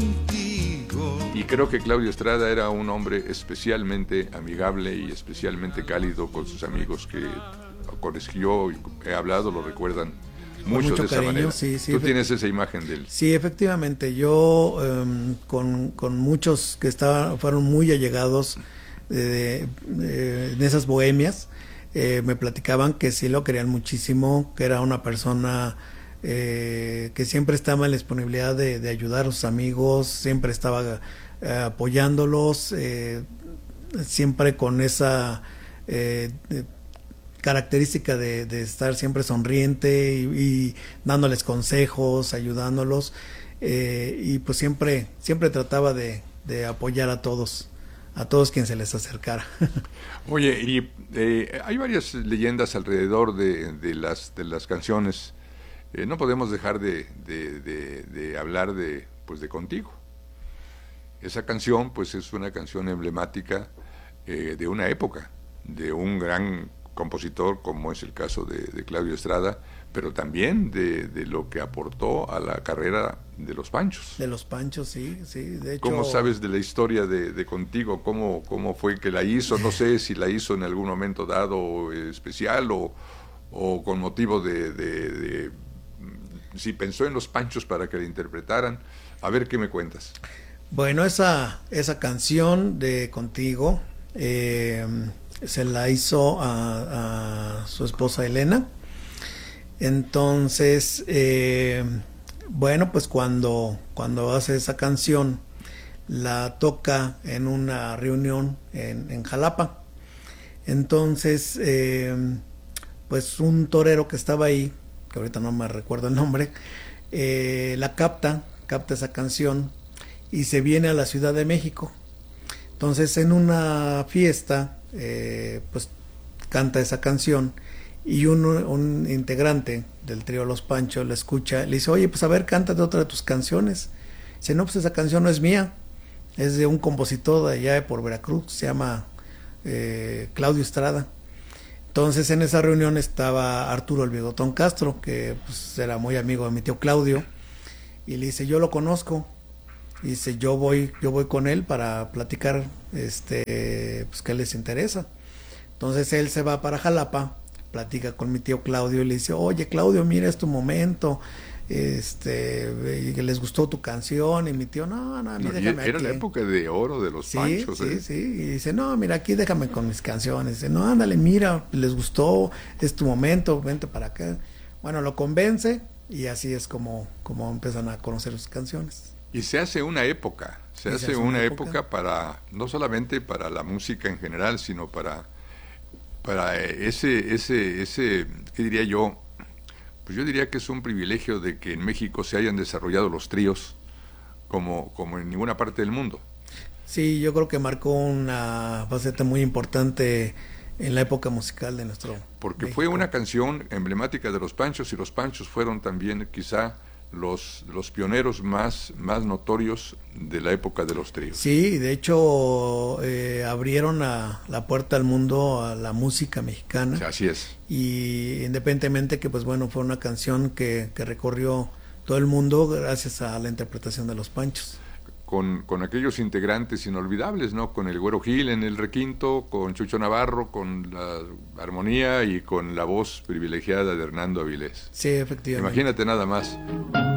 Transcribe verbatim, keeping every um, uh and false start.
contigo. Y creo que Claudio Estrada era un hombre especialmente amigable y especialmente cálido con sus amigos, que con los que yo he hablado lo recuerdan mucho, mucho de esa cariño, manera. sí, sí, Tú efect- tienes esa imagen de él. Sí, efectivamente, yo um, con, con muchos que estaban, fueron muy allegados de, de, de esas bohemias, eh, me platicaban que sí lo querían muchísimo, que era una persona eh, que siempre estaba en la disponibilidad de, de ayudar a sus amigos, siempre estaba eh, apoyándolos, eh, siempre con esa eh, de, característica de, de estar siempre sonriente y, y dándoles consejos, ayudándolos, eh, y pues siempre siempre trataba de, de apoyar a todos, a todos quien se les acercara. Oye, y eh, hay varias leyendas alrededor de, de las de las canciones. Eh, no podemos dejar de, de, de, de hablar de pues de Contigo. Esa canción pues es una canción emblemática eh, de una época, de un gran compositor como es el caso de, de Claudio Estrada, pero también de, de lo que aportó a la carrera de los Panchos. De los Panchos, sí, sí, de hecho... ¿Cómo sabes de la historia de, de Contigo? ¿Cómo, ¿Cómo fue que la hizo? No sé si la hizo en algún momento dado especial o, o con motivo de, de, de... si pensó en los Panchos para que la interpretaran. A ver, ¿qué me cuentas? Bueno, esa, esa canción de Contigo... Eh, se la hizo a, a su esposa Elena. Entonces, eh, bueno, pues cuando, cuando hace esa canción, la toca en una reunión en, en Jalapa. Entonces, eh, pues un torero que estaba ahí, que ahorita no me recuerdo el nombre, eh, la capta, capta esa canción y se viene a la Ciudad de México. Entonces, en una fiesta, eh, pues canta esa canción y un, un integrante del trío Los Panchos la escucha, le dice, oye, pues a ver, cántate otra de tus canciones. Dice, no, pues esa canción no es mía, es de un compositor de allá de por Veracruz, se llama eh, Claudio Estrada. Entonces, en esa reunión estaba Arturo el Bigotón Castro, que pues era muy amigo de mi tío Claudio, y le dice, yo lo conozco. Y dice, yo voy, yo voy con él para platicar, este, pues qué les interesa. Entonces él se va para Jalapa, platica con mi tío Claudio y le dice, oye Claudio, mira, es tu momento, este, y les gustó tu canción. Y mi tío, no, no, a mí no, déjame era aquí. la época de oro de los sí, Panchos. Sí, ¿eh? sí, y dice, no, mira, aquí déjame con mis canciones. Dice, no, ándale, mira, les gustó, es tu momento, vente para acá. Bueno, lo convence y así es como, como empiezan a conocer sus canciones. Y se hace una época, se hace, se hace una, una época. época para, no solamente para la música en general, sino para, para ese, ese, ese, ¿qué diría yo? Pues yo diría que es un privilegio de que en México se hayan desarrollado los tríos como, como en ninguna parte del mundo. Sí, yo creo que marcó una faceta muy importante en la época musical de nuestro Porque México. Fue una canción emblemática de los Panchos, y los Panchos fueron también quizá los, los pioneros más, más notorios de la época de los tríos. Sí, de hecho eh, abrieron a, la puerta al mundo a la música mexicana. Sí, así es. Y independientemente que pues bueno, fue una canción que, que recorrió todo el mundo gracias a la interpretación de los Panchos. Con, con aquellos integrantes inolvidables, ¿no? Con el Güero Gil en el requinto, con Chucho Navarro, con la armonía y con la voz privilegiada de Hernando Avilés. Sí, efectivamente. Imagínate nada más.